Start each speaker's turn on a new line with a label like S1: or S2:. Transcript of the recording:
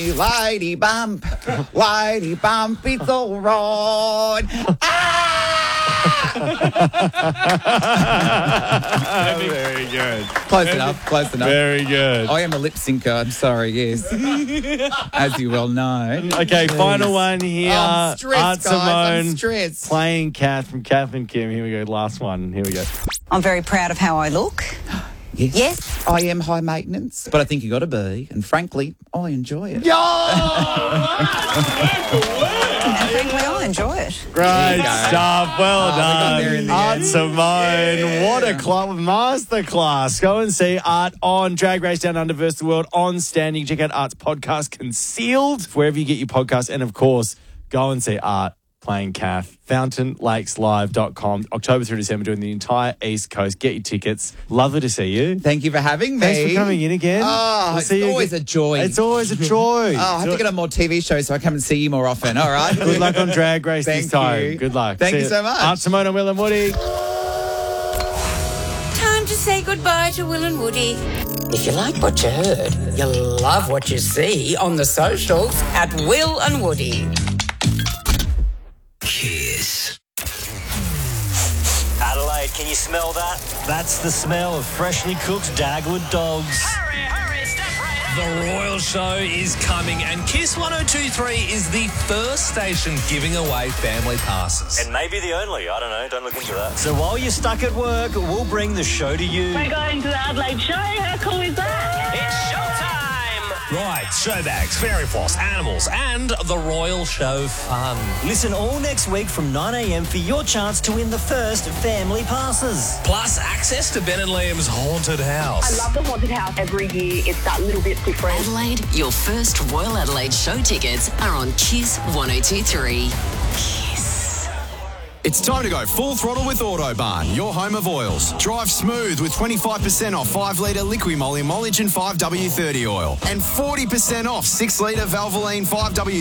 S1: me, lady bump, it's all right.
S2: Very good.
S1: Close enough.
S2: Very good.
S1: I am a lip syncer, I'm sorry, yes. As you well know.
S2: Okay, final one here.
S1: I'm stressed,
S2: Art
S1: guys. I'm
S2: Simone
S1: stressed.
S2: playing Kath from Kath and Kim. Here we go. Last one. Here we go.
S3: I'm very proud of how I look. Yes.
S1: I am high maintenance, but I think you got to be. And frankly, I enjoy it.
S3: And frankly, I enjoy it.
S2: Great stuff. Well
S1: got there in
S2: done.
S1: the
S2: Art
S1: end.
S2: Simone. What a masterclass. Go and see Art on Drag Race Down Under vs. the World on Stand. You can check out Art's podcast, Concealed, wherever you get your podcasts. And, of course, go and see Art playing Kath. FountainLakesLive.com. October through December, doing the entire East Coast. Get your tickets. Lovely to see you.
S1: Thank you for having me.
S2: Thanks for coming in again.
S1: Oh,
S2: We'll
S1: it's
S2: see you
S1: always
S2: again.
S1: a joy.
S2: It's always a joy.
S1: Oh, I have to get on more TV shows so I come and see you more often. All right.
S2: Good luck on Drag Race this
S1: Thank
S2: time.
S1: you.
S2: Good luck.
S1: Thank
S2: See
S1: you
S2: ya.
S1: so much.
S2: Art Simone and Will and Woody.
S4: Time to say goodbye to Will and Woody.
S5: If you like what you heard, you'll love what you see on the socials at Will and Woody.
S6: Kiss. Adelaide, can you smell that? That's the smell of freshly cooked Dagwood dogs.
S7: The Royal Show is coming, and Kiss 102.3 is the first station giving away family passes.
S6: And maybe the only. I don't know. Don't look into that. So while you're stuck at work, we'll bring the show to you.
S8: We're going to the Adelaide show. How cool is that?
S7: It's showtime! Right, showbags, fairy floss, animals, and the Royal Show fun.
S6: Listen all next week from 9 a.m. for your chance to win the first family passes.
S7: Plus, access to Ben and Liam's haunted house.
S8: I love the haunted house. Every year it's that little bit different.
S4: Adelaide, your first Royal Adelaide show tickets are on Kiss 102.3. Kiss.
S9: It's time to go full throttle with Autobarn, your home of oils. Drive smooth with 25% off 5-litre Liqui-Moly Emulsion 5W30 oil and 40% off 6-litre Valvoline 5W